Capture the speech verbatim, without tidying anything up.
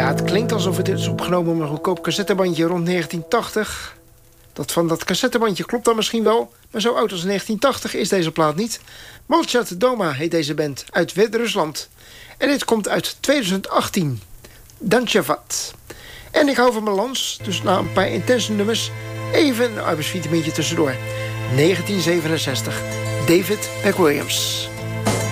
Ja, het klinkt alsof het is opgenomen op een goedkoop cassettebandje rond negentien tachtig. Dat van dat cassettebandje klopt dan misschien wel, maar zo oud als negentien tachtig is deze plaat niet. Molchat Doma heet deze band uit Wit-Rusland. En dit komt uit twintig achttien. Dancevat. En ik hou van mijn lans, dus na een paar intense nummers even een arbeidsvitamintje tussendoor. negentien zevenenzestig. David McWilliams.